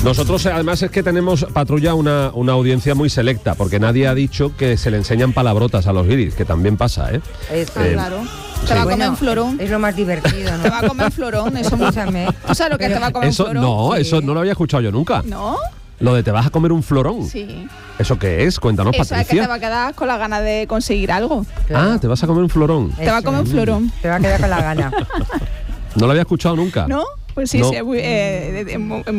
Nosotros además es que tenemos, Patrulla, una audiencia muy selecta, porque nadie ha dicho que se le enseñan palabrotas a los guiris, que también pasa, ¿eh? Claro. Te va a comer un florón. Es lo más divertido, ¿no? Te va a comer un florón, eso muchame. ¿Tú sabes lo que te va a comer un florón? No, Sí. Eso no lo había escuchado yo nunca. ¿No? Lo de te vas a comer un florón. Sí. ¿Eso qué es? Cuéntanos, Eso Patricia. es que te va a quedar con la gana de conseguir algo. Claro. Ah, te vas a comer un florón. Te va a comer un florón. Te va a quedar con la gana. No lo había escuchado nunca. ¿No? Pues sí, No. sí, es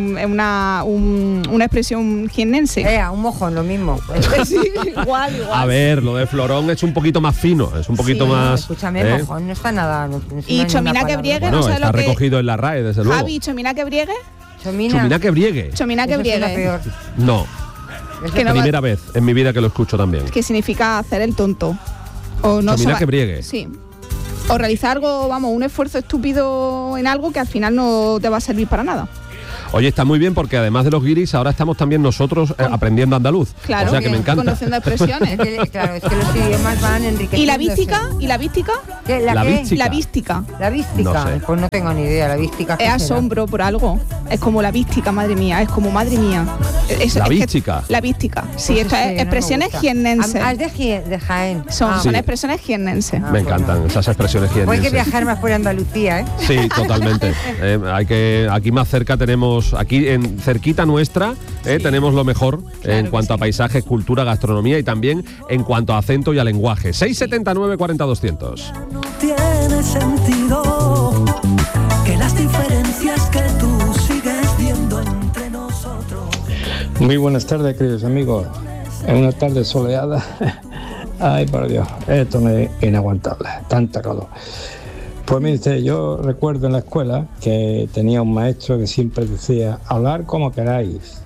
una expresión jiennense. Un mojón, lo mismo. Sí, igual. A ver, lo de florón es un poquito más fino, es un poquito Sí, más... Escúchame, mojón no está nada. No Y hay chomina ninguna que palabra. briegue, Bueno, no sé está lo que... recogido en la RAE, desde luego. Javi, chomina que briegue. Chumina que briegue. Chomina que Eso suena briegue. peor. No, Que no va- primera vez en mi vida que lo escucho también. que significa hacer el tonto. O no Chomina sabe- que briegue. Sí. O realizar algo, un esfuerzo estúpido en algo que al final no te va a servir para nada. Oye, está muy bien porque además de los guiris, ahora estamos también nosotros aprendiendo andaluz. Claro, O sea que me encanta. conociendo expresiones. Claro, es que los idiomas van enriqueciendo. ¿Y la vística? ¿Y la vística? La vística. La vística. La vística. No sé. Pues no tengo ni idea. La vística. Es asombro por algo. Es como la vística, madre mía. Es como madre mía. La vística. La vística. Sí, Pues esto eso es no me expresiones gusta. jiennenses. Es de Jaén. Son Sí. expresiones jiennenses. Me encantan esas expresiones Pues hay que jiennenses. viajar más por Andalucía, ¿eh? Sí, totalmente. Aquí más cerca tenemos, aquí en cerquita nuestra, tenemos lo mejor en cuanto a paisajes, cultura, gastronomía y también en cuanto a acento y a lenguaje. 679 40 200. Tiene sentido que las diferencias que tú sigues viendo entre nosotros. Muy buenas tardes, queridos amigos. En una tarde soleada. Ay, por Dios, esto no es inaguantable, tanta calor. Pues mire, yo recuerdo en la escuela que tenía un maestro que siempre decía, hablar como queráis.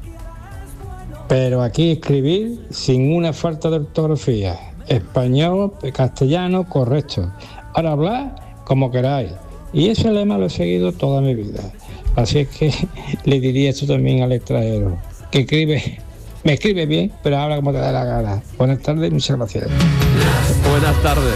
Pero aquí escribir sin una falta de ortografía. Español, castellano, correcto. Ahora hablar como queráis. Y ese lema lo he seguido toda mi vida. Así es que le diría esto también al extranjero, que me escribe bien, pero habla como te da la gana. Buenas tardes y muchas gracias. Buenas tardes.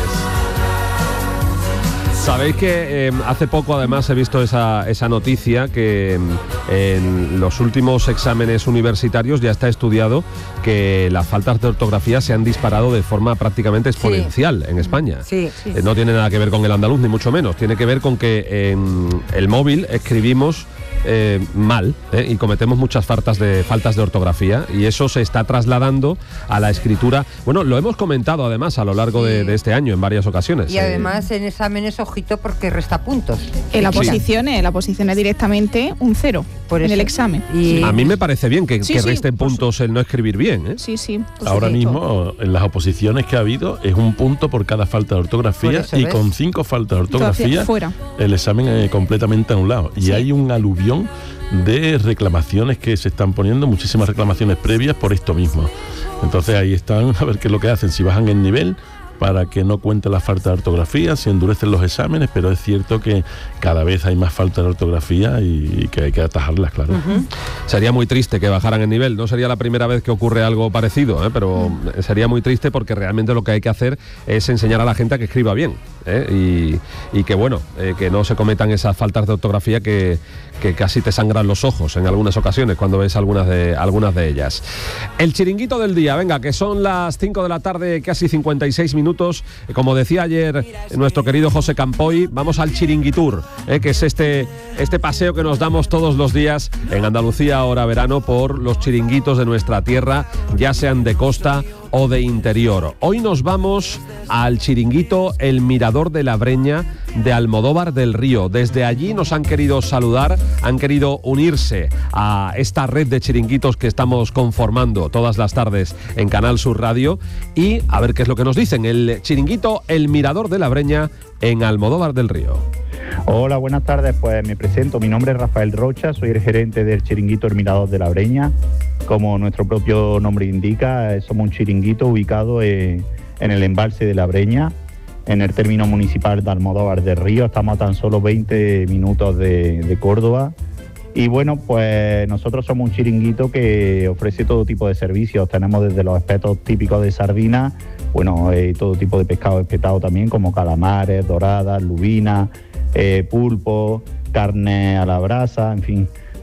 Sabéis que hace poco además he visto esa noticia que en los últimos exámenes universitarios ya está estudiado que las faltas de ortografía se han disparado de forma prácticamente exponencial en España. Sí. No tiene nada que ver con el andaluz, ni mucho menos. Tiene que ver con que en el móvil escribimos mal y cometemos muchas faltas de ortografía, y eso se está trasladando a la escritura. Bueno, lo hemos comentado además a lo largo de este año en varias ocasiones. Y además en exámenes, ojito, porque resta puntos. En la posición es directamente un 0 Por en eso. el examen. Y A mí me parece bien que Sí, resten puntos el no escribir bien, ¿eh? Sí. por Ahora supuesto. mismo, en las oposiciones que ha habido, es un punto por cada falta de ortografía, Por eso, y ¿ves? con 5 faltas de ortografía, Fuera. el examen es completamente anulado. Y Sí. hay un aluvión de reclamaciones que se están poniendo, muchísimas reclamaciones previas por esto mismo. Entonces ahí están, a ver qué es lo que hacen, si bajan el nivel para que no cuente la falta de ortografía, se endurecen los exámenes, pero es cierto que cada vez hay más falta de ortografía y que hay que atajarlas, claro. Sería muy triste que bajaran el nivel. No sería la primera vez que ocurre algo parecido, pero sería muy triste porque realmente lo que hay que hacer es enseñar a la gente a que escriba bien, y que bueno, que no se cometan esas faltas de ortografía que casi te sangran los ojos en algunas ocasiones cuando ves algunas de ellas. El chiringuito del día, venga, que son las 5 de la tarde, casi 56 minutos. Como decía ayer nuestro querido José Campoy, vamos al chiringuitur, que es este paseo que nos damos todos los días en Andalucía, ahora verano, por los chiringuitos de nuestra tierra, ya sean de costa o de interior. Hoy nos vamos al chiringuito El Mirador de la Breña de Almodóvar del Río. Desde allí nos han querido saludar, han querido unirse a esta red de chiringuitos que estamos conformando todas las tardes en Canal Sur Radio, y a ver qué es lo que nos dicen. El chiringuito El Mirador de la Breña en Almodóvar del Río. Hola, buenas tardes, pues me presento, mi nombre es Rafael Rocha, soy el gerente del chiringuito El Mirador de la Breña. Como nuestro propio nombre indica, somos un chiringuito ubicado en el embalse de la Breña, en el término municipal de Almodóvar del Río. Estamos a tan solo 20 minutos de Córdoba. Y bueno, pues nosotros somos un chiringuito que ofrece todo tipo de servicios. Tenemos desde los espetos típicos de sardina, todo tipo de pescado espetado también, como calamares, doradas, lubinas, pulpo, carne a la brasa, en fin.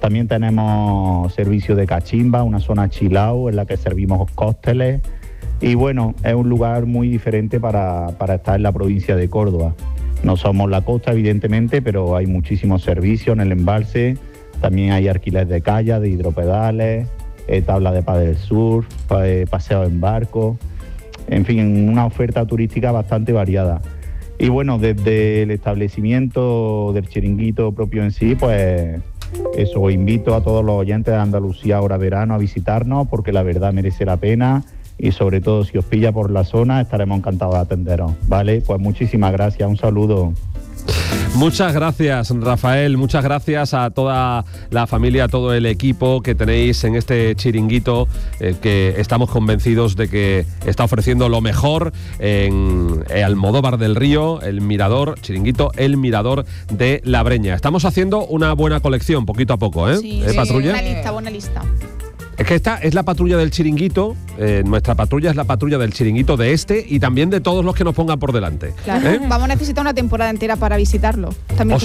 También tenemos servicio de cachimba, una zona chill out en la que servimos cócteles. Y bueno, es un lugar muy diferente para estar en la provincia de Córdoba. No somos la costa, evidentemente, pero hay muchísimos servicios en el embalse. También hay alquiler de kayak, de hidropedales, tabla de pádel surf, paseos en barco. En fin, una oferta turística bastante variada. Y bueno, desde el establecimiento del chiringuito propio en sí, pues eso, invito a todos los oyentes de Andalucía ahora verano a visitarnos, porque la verdad merece la pena. Y sobre todo, si os pilla por la zona, estaremos encantados de atenderos, ¿vale? Pues muchísimas gracias, un saludo. Muchas gracias, Rafael, muchas gracias a toda la familia, a todo el equipo que tenéis en este chiringuito, que estamos convencidos de que está ofreciendo lo mejor en Almodóvar del Río, el Mirador, chiringuito, el Mirador de La Breña. Estamos haciendo una buena colección, poquito a poco, ¿eh? Sí, ¿Patrulla? Buena lista. Es que esta es la patrulla del chiringuito, nuestra patrulla es la patrulla del chiringuito de este y también de todos los que nos pongan por delante. Claro, vamos a necesitar una temporada entera para visitarlo. También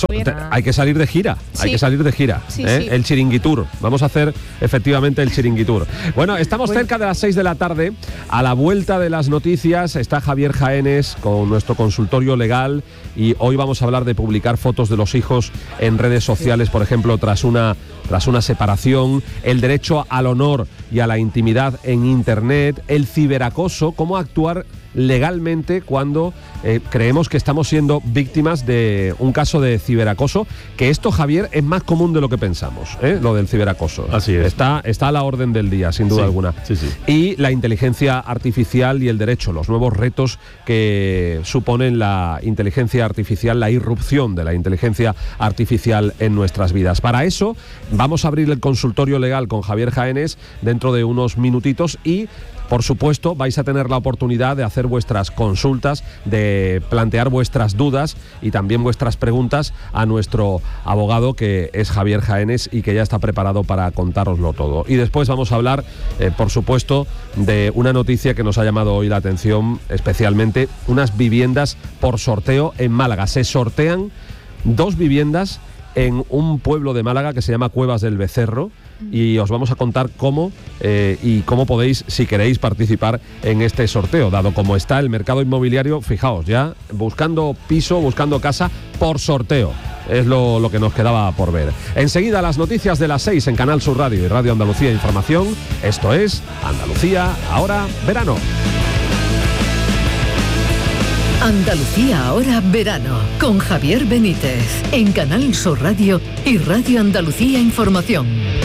hay que salir de gira, sí. Hay que salir de gira. Sí, sí. El chiringuitur, vamos a hacer efectivamente el chiringuitur. Bueno, estamos cerca de las 6 de la tarde, a la vuelta de las noticias está Javier Jaénes con nuestro consultorio legal y hoy vamos a hablar de publicar fotos de los hijos en redes sociales, por ejemplo, tras una separación, el derecho al honor y a la intimidad en Internet, el ciberacoso, cómo actuar legalmente cuando creemos que estamos siendo víctimas de un caso de ciberacoso, que esto, Javier, es más común de lo que pensamos, lo del ciberacoso. Así es. Está a la orden del día, sin duda alguna. Sí. Y la inteligencia artificial y el derecho, los nuevos retos que suponen la inteligencia artificial, la irrupción de la inteligencia artificial en nuestras vidas. Para eso vamos a abrir el consultorio legal con Javier Jaénes dentro de unos minutitos y, por supuesto, vais a tener la oportunidad de hacer vuestras consultas, de plantear vuestras dudas y también vuestras preguntas a nuestro abogado, que es Javier Jaénes y que ya está preparado para contároslo todo. Y después vamos a hablar, por supuesto, de una noticia que nos ha llamado hoy la atención, especialmente unas viviendas por sorteo en Málaga. Se sortean 2 viviendas en un pueblo de Málaga que se llama Cuevas del Becerro y os vamos a contar cómo y cómo podéis, si queréis, participar en este sorteo, dado como está el mercado inmobiliario. Fijaos, ya buscando piso, buscando casa por sorteo, es lo que nos quedaba por ver. Enseguida las noticias de las 6 en Canal Sur Radio y Radio Andalucía Información. Esto es Andalucía Ahora Verano. Andalucía Ahora Verano, con Javier Benítez, en Canal Sur Radio y Radio Andalucía Información.